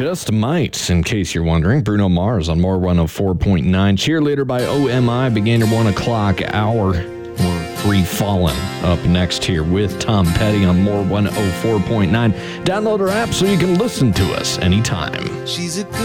Just Might, in case you're wondering. Bruno Mars on More 104.9. Cheerleader by OMI began your 1 o'clock hour. We're Free Fallin' up next here with Tom Petty on More 104.9. Download our app so you can listen to us anytime. She's a